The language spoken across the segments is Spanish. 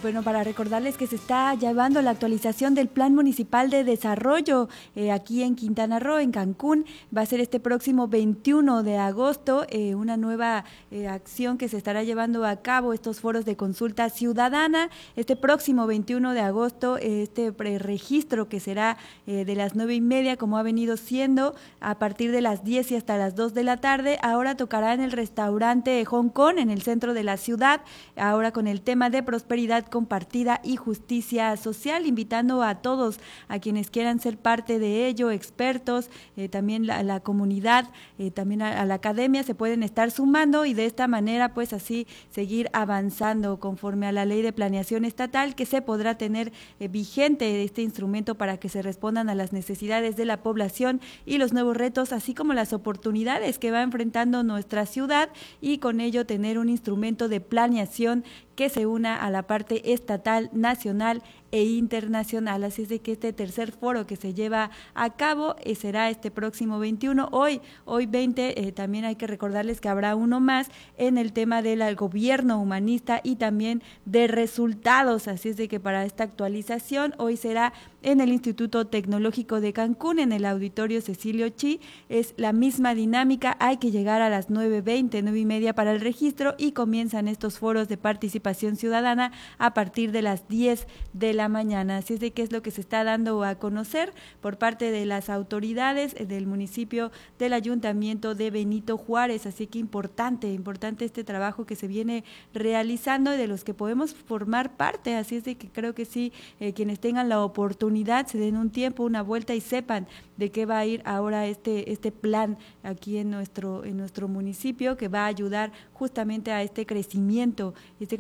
bueno, para recordarles que se está llevando la actualización del Plan Municipal de Desarrollo aquí en Quintana Roo, en Cancún. Va a ser este próximo 21 de agosto una nueva acción que se estará llevando a cabo, estos foros de consulta ciudadana. Este próximo 21 de agosto, este registro que será de las 9:30, como ha venido siendo, a partir de las 10 y hasta las 2 de la tarde. Ahora tocará en el restaurante Hong Kong, en el centro de la ciudad, ahora con el tema de prosperidad compartida y justicia social, invitando a todos, a quienes quieran ser parte de ello, expertos, también la comunidad, también a la academia, se pueden estar sumando y de esta manera pues así seguir avanzando conforme a la ley de planeación estatal, que se podrá tener vigente este instrumento para que se respondan a las necesidades de la población y los nuevos retos, así como las oportunidades que va enfrentando nuestra ciudad, y con ello tener un instrumento de planeación que se una a la parte estatal, nacional e internacional. Así es de que este tercer foro que se lleva a cabo será este próximo 21. Hoy 20, también hay que recordarles que habrá uno más en el tema del gobierno humanista y también de resultados. Así es de que para esta actualización hoy será en el Instituto Tecnológico de Cancún, en el Auditorio Cecilio Chi. Es la misma dinámica, hay que llegar a las 9:20, 9:30 para el registro, y comienzan estos foros de participación ciudadana a partir de las 10 de la mañana. Así es de que es lo que se está dando a conocer por parte de las autoridades del municipio, del Ayuntamiento de Benito Juárez. Así que importante este trabajo que se viene realizando y de los que podemos formar parte. Así es de que creo que sí, quienes tengan la oportunidad se den un tiempo, una vuelta y sepan de qué va a ir ahora este plan aquí en nuestro municipio, que va a ayudar justamente a este crecimiento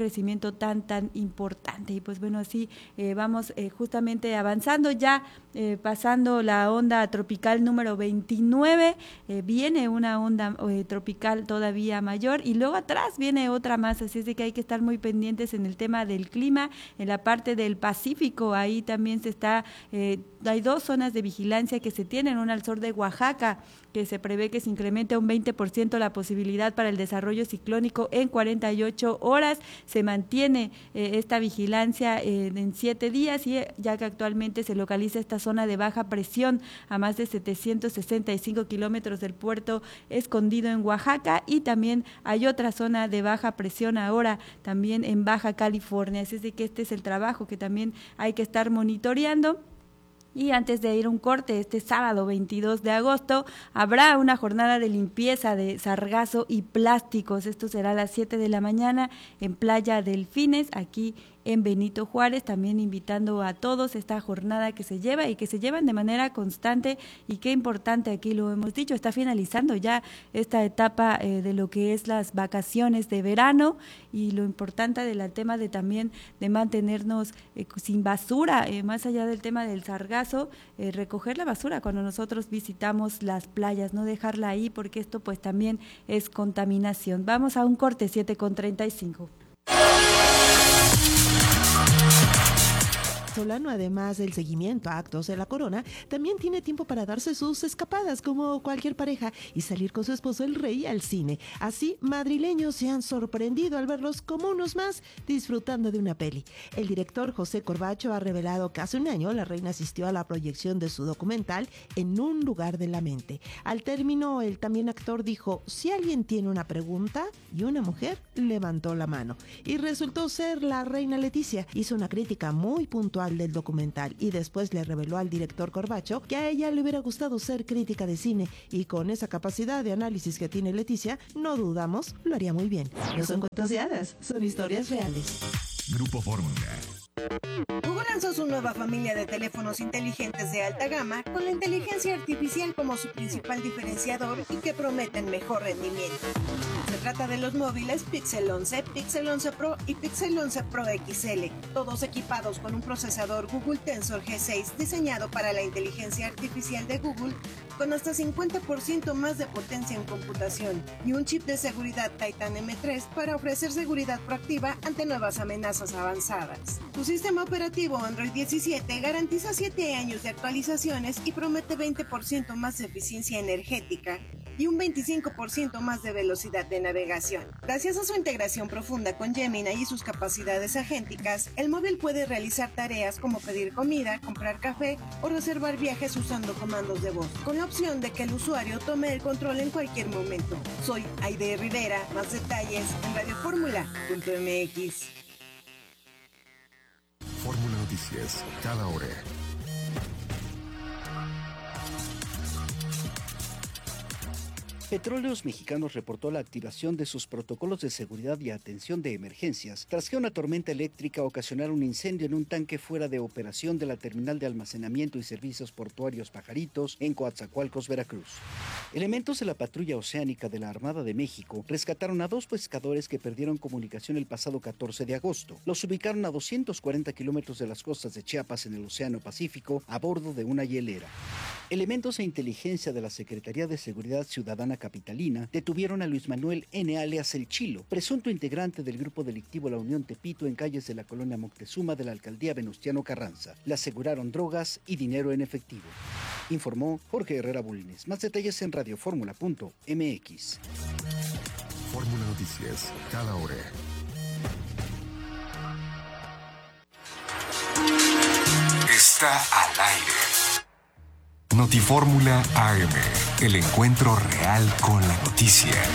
tan importante. Y pues bueno, así vamos justamente avanzando ya, pasando la onda tropical número 29, viene una onda tropical todavía mayor y luego atrás viene otra más, así es de que hay que estar muy pendientes en el tema del clima. En la parte del Pacífico, ahí también se está, hay dos zonas de vigilancia que se tienen, una al sur de Oaxaca, que se prevé que se incremente un 20% la posibilidad para el desarrollo ciclónico en 48 horas. Se mantiene esta vigilancia en 7 días, y ya que actualmente se localiza esta zona de baja presión a más de 765 kilómetros del puerto Escondido en Oaxaca, y también hay otra zona de baja presión ahora también en Baja California. Así es de que este es el trabajo que también hay que estar monitoreando. Y antes de ir a un corte, este sábado 22 de agosto habrá una jornada de limpieza de sargazo y plásticos. Esto será a las 7 de la mañana en Playa Delfines, aquí en Benito Juárez, también invitando a todos esta jornada que se lleva y que se llevan de manera constante. Y qué importante, aquí lo hemos dicho, está finalizando ya esta etapa de lo que es las vacaciones de verano, y lo importante del tema de también de mantenernos sin basura, más allá del tema del sargazo, recoger la basura cuando nosotros visitamos las playas, no dejarla ahí, porque esto pues también es contaminación. Vamos a un corte, 7:35. Solano, además del seguimiento a actos de la corona, también tiene tiempo para darse sus escapadas como cualquier pareja y salir con su esposo el rey al cine. Así, madrileños se han sorprendido al verlos como unos más disfrutando de una peli. El director José Corbacho ha revelado que hace un año la reina asistió a la proyección de su documental En un lugar de la mente. Al término, el también actor dijo: si alguien tiene una pregunta, y una mujer levantó la mano. Y resultó ser la reina Leticia. Hizo una crítica muy puntual del documental y después le reveló al director Corbacho que a ella le hubiera gustado ser crítica de cine, y con esa capacidad de análisis que tiene Leticia, no dudamos, lo haría muy bien. No son cuentos de hadas, son historias reales. Grupo Fórmula. Google lanzó su nueva familia de teléfonos inteligentes de alta gama con la inteligencia artificial como su principal diferenciador y que prometen mejor rendimiento. Se trata de los móviles Pixel 11, Pixel 11 Pro y Pixel 11 Pro XL, todos equipados con un procesador Google Tensor G6 diseñado para la inteligencia artificial de Google, con hasta 50% más de potencia en computación, y un chip de seguridad Titan M3 para ofrecer seguridad proactiva ante nuevas amenazas avanzadas. Su sistema operativo Android 17 garantiza 7 años de actualizaciones y promete 20% más de eficiencia energética, y un 25% más de velocidad de navegación. Gracias a su integración profunda con Gemini y sus capacidades agénticas, el móvil puede realizar tareas como pedir comida, comprar café o reservar viajes usando comandos de voz, con la opción de que el usuario tome el control en cualquier momento. Soy Aide Rivera, más detalles en radioformula.mx. Fórmula Noticias, cada hora. Petróleos Mexicanos reportó la activación de sus protocolos de seguridad y atención de emergencias tras que una tormenta eléctrica ocasionara un incendio en un tanque fuera de operación de la terminal de almacenamiento y servicios portuarios Pajaritos en Coatzacoalcos, Veracruz. Elementos de la patrulla oceánica de la Armada de México rescataron a 2 pescadores que perdieron comunicación el pasado 14 de agosto. Los ubicaron a 240 kilómetros de las costas de Chiapas en el Océano Pacífico a bordo de una hielera. Elementos de inteligencia de la Secretaría de Seguridad Ciudadana Capitalina detuvieron a Luis Manuel N. alias El Chilo, presunto integrante del grupo delictivo La Unión Tepito en calles de la colonia Moctezuma de la alcaldía Venustiano Carranza. Le aseguraron drogas y dinero en efectivo. Informó Jorge Herrera Bulnes. Más detalles en radioformula.mx. Fórmula Noticias, cada hora. Está al aire. Notifórmula AM, el encuentro real con la noticia.